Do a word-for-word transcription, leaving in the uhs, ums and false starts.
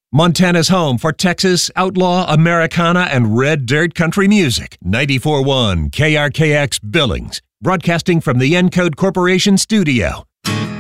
Montana's home for Texas, outlaw, Americana, and red dirt country music. ninety-four point one K R K X Billings, broadcasting from the Encode Corporation studio.